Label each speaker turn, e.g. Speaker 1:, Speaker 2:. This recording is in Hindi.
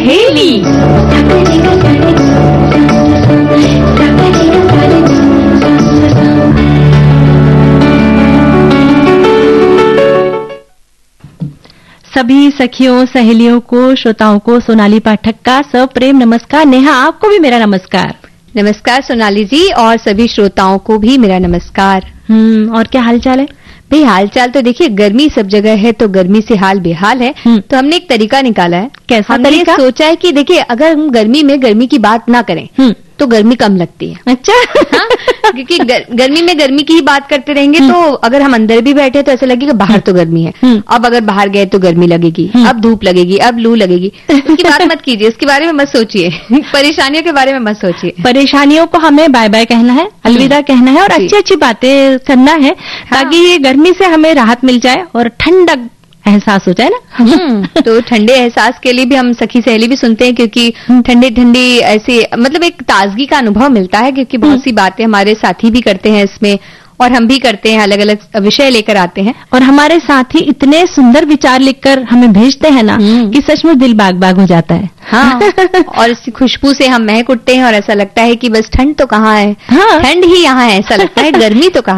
Speaker 1: सहेली।
Speaker 2: सभी सखियों, सहेलियों को, श्रोताओं को सोनाली पाठक का सप्रेम नमस्कार। नेहा, आपको भी मेरा नमस्कार।
Speaker 3: नमस्कार सोनाली जी, और सभी श्रोताओं को भी मेरा नमस्कार।
Speaker 2: और क्या हाल चाल है?
Speaker 3: भाई हालचाल तो देखिए, गर्मी सब जगह है तो गर्मी से हाल बेहाल है। तो हमने एक तरीका निकाला है।
Speaker 2: कैसा
Speaker 3: हमने
Speaker 2: तरीका?
Speaker 3: सोचा है कि देखिए, अगर हम गर्मी में गर्मी की बात ना करें तो गर्मी कम लगती है।
Speaker 2: अच्छा।
Speaker 3: हाँ? क्योंकि गर्मी में गर्मी की ही बात करते रहेंगे तो अगर हम अंदर भी बैठे तो ऐसा लगेगा बाहर तो गर्मी है, अब अगर बाहर गए तो गर्मी लगेगी, अब धूप लगेगी, अब लू लगेगी। उसकी बात मत कीजिए, उसके बारे में मत सोचिए। परेशानियों के बारे में मत सोचिए।
Speaker 2: परेशानियों को हमें बाय बाय कहना है, अलविदा कहना है और अच्छी अच्छी बातें करना है, ताकि ये गर्मी से हमें राहत मिल जाए और ठंडक एहसास हो जाए ना।
Speaker 3: तो ठंडे एहसास के लिए भी हम सखी सहेली भी सुनते हैं, क्योंकि ठंडे ठंडी ऐसे मतलब एक ताजगी का अनुभव मिलता है, क्योंकि बहुत सी बातें हमारे साथी भी करते हैं इसमें और हम भी करते हैं, अलग अलग विषय लेकर आते हैं।
Speaker 2: और हमारे साथी इतने सुंदर विचार लिखकर हमें भेजते हैं ना कि सचमुच दिल बाग बाग हो जाता है।
Speaker 3: हाँ। और इस खुशबू से हम महक उठते हैं और ऐसा लगता है कि बस ठंड तो कहाँ है,
Speaker 2: हाँ।
Speaker 3: ठंड ही यहाँ है, ऐसा लगता है, गर्मी तो कहाँ